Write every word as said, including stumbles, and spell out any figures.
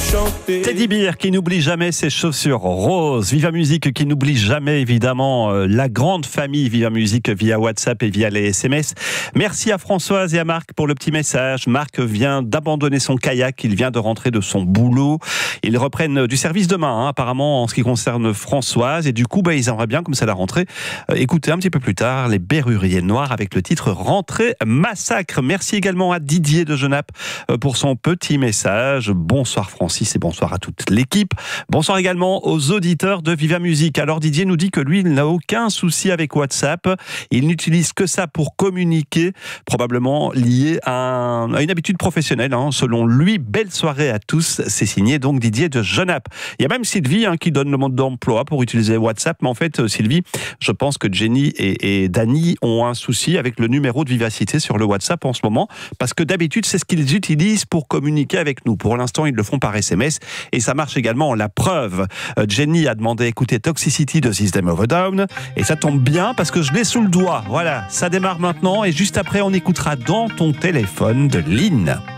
chanter. Teddy Bear qui n'oublie jamais ses chaussures roses. Viva Musique qui n'oublie jamais évidemment euh, la grande famille Viva Musique via WhatsApp et via les S M S. Merci à Françoise et à Marc pour le petit message. Marc vient d'abandonner son kayak, il vient de rentrer de son boulot. Ils reprennent du service demain hein, apparemment en ce qui concerne Françoise et du coup bah, ils aimeraient bien comme ça la rentrée euh, écouter un petit peu plus tard les Berruriers Noirs avec le titre Rentrée Massacre. Merci également à Didier de Genappe euh, pour son petit message. Bonsoir Francis et bonsoir à toute l'équipe. Bonsoir également aux auditeurs de Viva Musique. Alors Didier nous dit que lui, il n'a aucun souci avec WhatsApp. Il n'utilise que ça pour communiquer, probablement lié à, un, à une habitude professionnelle. Hein. Selon lui, belle soirée à tous. C'est signé donc Didier de Genappe. Il y a même Sylvie hein, qui donne le mode d'emploi pour utiliser WhatsApp. Mais en fait, Sylvie, je pense que Jenny et, et Dany ont un souci avec le numéro de Vivacité sur le WhatsApp en ce moment. Parce que d'habitude, c'est ce qu'ils utilisent pour communiquer avec nous. Pour l'instant, ils le font par S M S et ça marche également. La preuve, euh, Jenny a demandé à écouter Toxicity de System of a Down et ça tombe bien parce que je l'ai sous le doigt. Voilà, ça démarre maintenant et juste après on écoutera Dans ton téléphone de Lynn.